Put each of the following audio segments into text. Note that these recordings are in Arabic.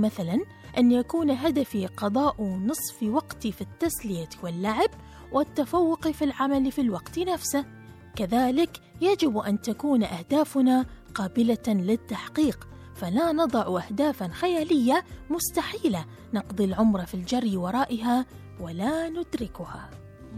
مثلاً أن يكون هدفي قضاء نصف وقتي في التسلية واللعب والتفوق في العمل في الوقت نفسه. كذلك يجب أن تكون أهدافنا قابلة للتحقيق، فلا نضع أهدافاً خيالية مستحيلة نقضي العمر في الجري ورائها ولا ندركها.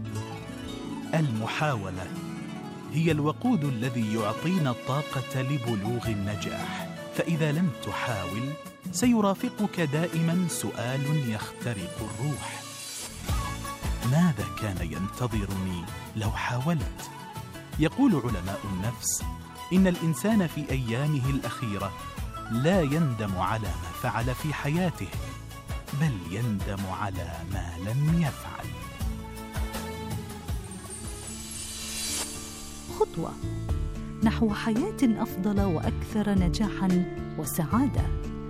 المحاولة هي الوقود الذي يعطينا الطاقة لبلوغ النجاح، فإذا لم تحاول سيرافقك دائما سؤال يخترق الروح: ماذا كان ينتظرني لو حاولت؟ يقول علماء النفس إن الإنسان في أيامه الأخيرة لا يندم على ما فعل في حياته، بل يندم على ما لم يفعل. خطوة نحو حياة أفضل وأكثر نجاحاً وسعادة.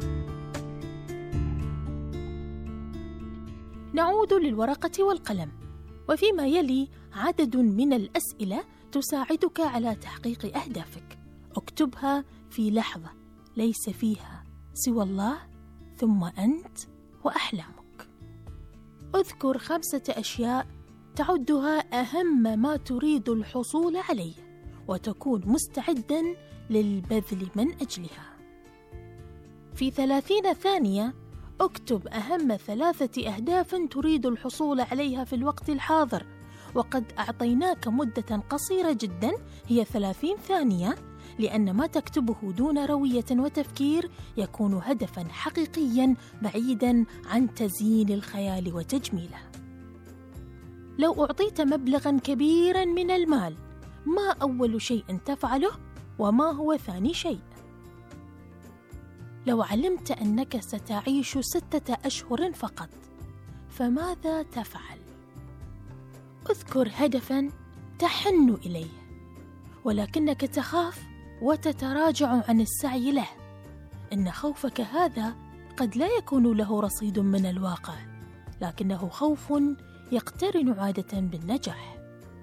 نعود للورقة والقلم، وفيما يلي عدد من الأسئلة تساعدك على تحقيق أهدافك. اكتبها في لحظة ليس فيها سوى الله، ثم أنت وأحلامك. اذكر 5 أشياء تعدها أهم ما تريد الحصول عليه، وتكون مستعداً للبذل من أجلها. في 30 ثانية اكتب أهم 3 أهداف تريد الحصول عليها في الوقت الحاضر، وقد أعطيناك مدة قصيرة جداً هي 30 ثانية، لأن ما تكتبه دون روية وتفكير يكون هدفاً حقيقياً بعيداً عن تزيين الخيال وتجميله. لو أعطيت مبلغاً كبيراً من المال، ما أول شيء تفعله وما هو ثاني شيء؟ لو علمت أنك ستعيش 6 أشهر فقط، فماذا تفعل؟ اذكر هدفاً تحن إليه ولكنك تخاف وتتراجع عن السعي له. إن خوفك هذا قد لا يكون له رصيد من الواقع، لكنه خوف يقترن عادة بالنجاح.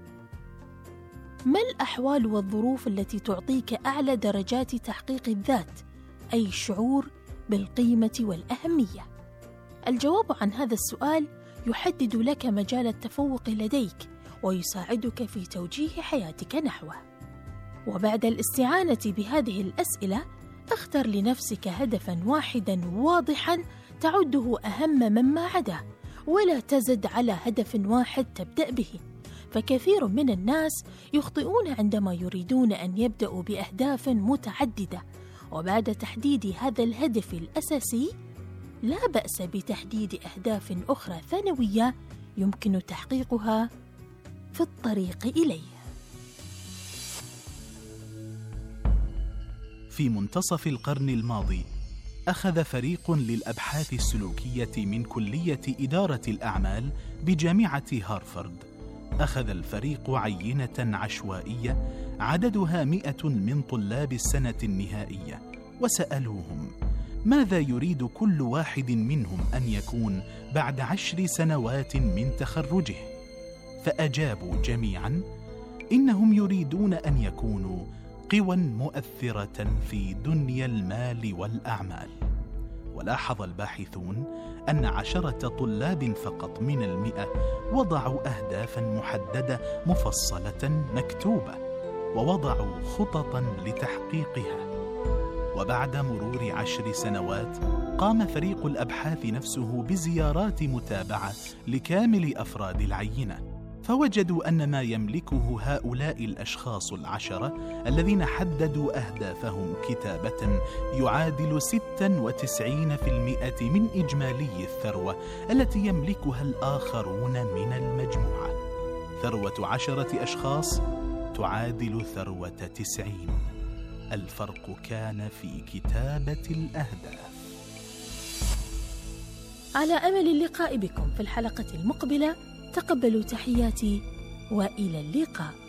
ما الأحوال والظروف التي تعطيك أعلى درجات تحقيق الذات، أي الشعور بالقيمة والأهمية؟ الجواب عن هذا السؤال يحدد لك مجال التفوق لديك ويساعدك في توجيه حياتك نحوه. وبعد الاستعانة بهذه الأسئلة، اختر لنفسك هدفاً واحداً واضحاً تعده أهم مما عداه، ولا تزد على هدف واحد تبدأ به، فكثير من الناس يخطئون عندما يريدون أن يبدأوا بأهداف متعددة. وبعد تحديد هذا الهدف الأساسي، لا بأس بتحديد أهداف أخرى ثانوية يمكن تحقيقها في الطريق إليه. في منتصف القرن الماضي، أخذ فريق للأبحاث السلوكية من كلية إدارة الأعمال بجامعة هارفارد، أخذ الفريق عينة عشوائية عددها 100 من طلاب السنة النهائية، وسألوهم ماذا يريد كل واحد منهم أن يكون بعد 10 سنوات من تخرجه، فأجابوا جميعاً إنهم يريدون أن يكونوا قوى مؤثرة في دنيا المال والأعمال. ولاحظ الباحثون أن 10 طلاب فقط من 100 وضعوا أهدافاً محددة مفصلة مكتوبة، ووضعوا خططاً لتحقيقها. وبعد مرور 10 سنوات قام فريق الأبحاث نفسه بزيارات متابعة لكامل أفراد العينة، فوجدوا أن ما يملكه هؤلاء الأشخاص 10 الذين حددوا أهدافهم كتابة يعادل 96% من إجمالي الثروة التي يملكها الآخرون من المجموعة. ثروة 10 أشخاص تعادل ثروة 90. الفرق كان في كتابة الأهداف. على أمل اللقاء بكم في الحلقة المقبلة. تقبلوا تحياتي وإلى اللقاء.